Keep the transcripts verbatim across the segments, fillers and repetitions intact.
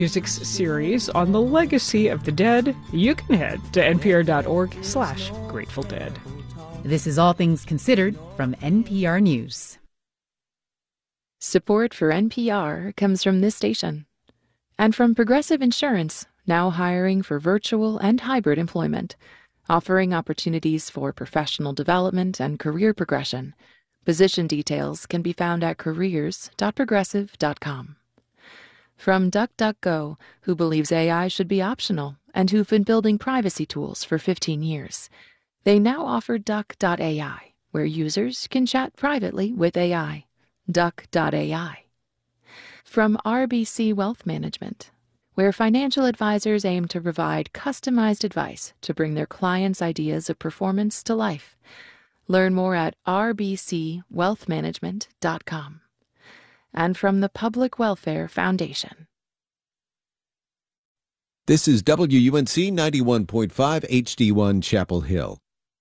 Music's series on the legacy of the dead, you can head to npr.org slash Grateful Dead. This is All Things Considered from N P R News. Support for N P R comes from this station and from Progressive Insurance, now hiring for virtual and hybrid employment, offering opportunities for professional development and career progression. Position details can be found at careers dot progressive dot com. From DuckDuckGo, who believes A I should be optional and who've been building privacy tools for fifteen years. They now offer Duck dot A I, where users can chat privately with A I. Duck dot A I. From R B C Wealth Management, where financial advisors aim to provide customized advice to bring their clients' ideas of performance to life. Learn more at r b c wealth management dot com. And from the Public Welfare Foundation. This is W U N C ninety-one point five H D one Chapel Hill.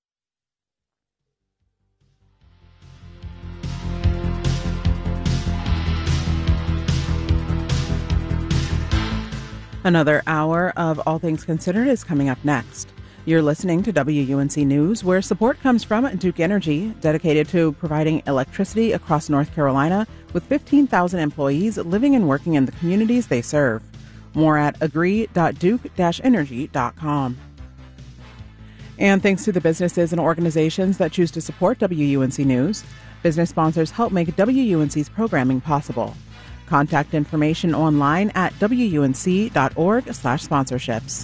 Another hour of All Things Considered is coming up next. You're listening to W U N C News, where support comes from Duke Energy, dedicated to providing electricity across North Carolina with fifteen thousand employees living and working in the communities they serve. More at agree dot duke dash energy dot com. And thanks to the businesses and organizations that choose to support W U N C News, business sponsors help make W U N C's programming possible. Contact information online at w u n c dot org slash sponsorships.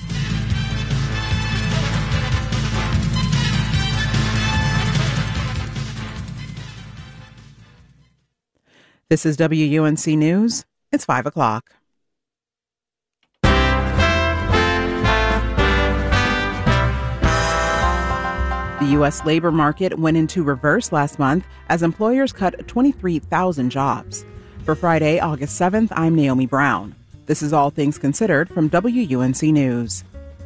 This is W U N C News. It's five o'clock. The U S labor market went into reverse last month as employers cut twenty-three thousand jobs. For Friday, August seventh, I'm Naomi Brown. This is All Things Considered from W U N C News.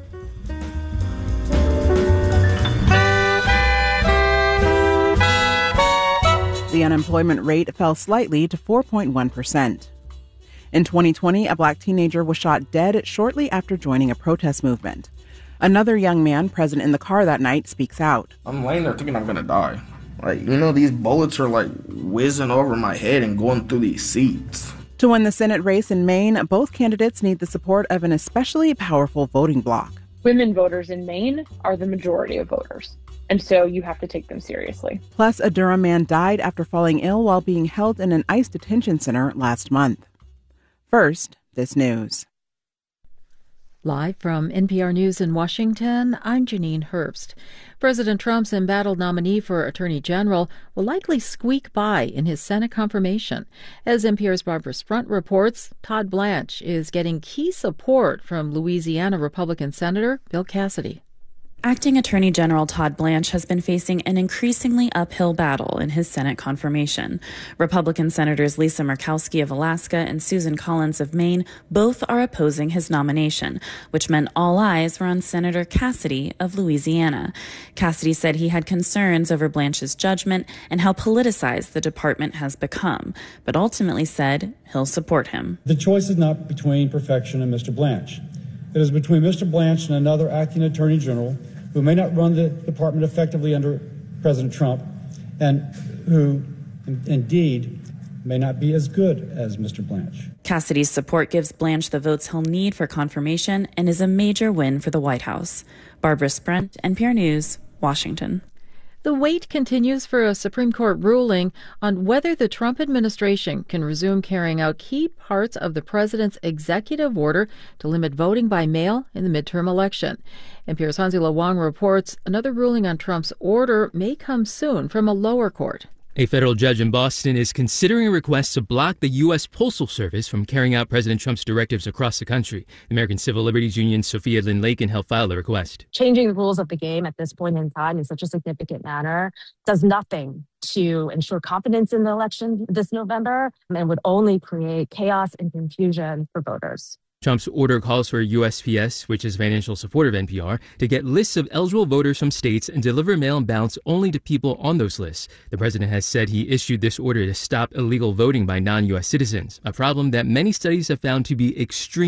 The unemployment rate fell slightly to four point one percent. In twenty twenty, a black teenager was shot dead shortly after joining a protest movement. Another young man present in the car that night speaks out. I'm laying there thinking I'm going to die. Like, you know, these bullets are like whizzing over my head and going through these seats. To win the Senate race in Maine, both candidates need the support of an especially powerful voting bloc. Women voters in Maine are the majority of voters, and so you have to take them seriously. Plus, a Durham man died after falling ill while being held in an ICE detention center last month. First, this news. Live from N P R News in Washington, I'm Janine Herbst. President Trump's embattled nominee for Attorney General will likely squeak by in his Senate confirmation. As N P R's Barbara Sprunt reports, Todd Blanche is getting key support from Louisiana Republican Senator Bill Cassidy. Acting Attorney General Todd Blanche has been facing an increasingly uphill battle in his Senate confirmation. Republican Senators Lisa Murkowski of Alaska and Susan Collins of Maine both are opposing his nomination, which meant all eyes were on Senator Cassidy of Louisiana. Cassidy said he had concerns over Blanche's judgment and how politicized the department has become, but ultimately said he'll support him. The choice is not between perfection and Mister Blanche. It is between Mister Blanche and another acting Attorney General who may not run the department effectively under President Trump and who, indeed, may not be as good as Mister Blanche. Cassidy's support gives Blanche the votes he'll need for confirmation and is a major win for the White House. Barbara Sprunt, N P R News, Washington. The wait continues for a Supreme Court ruling on whether the Trump administration can resume carrying out key parts of the president's executive order to limit voting by mail in the midterm election. N P R's Hanzila Wang reports another ruling on Trump's order may come soon from a lower court. A federal judge in Boston is considering a request to block the U S. Postal Service from carrying out President Trump's directives across the country. The American Civil Liberties Union Sophia Lynn Lakin helped file the request. Changing the rules of the game at this point in time in such a significant manner does nothing to ensure confidence in the election this November and would only create chaos and confusion for voters. Trump's order calls for U S P S, which is a financial supporter of N P R, to get lists of eligible voters from states and deliver mail-in ballots only to people on those lists. The president has said he issued this order to stop illegal voting by non-U S citizens, a problem that many studies have found to be extremely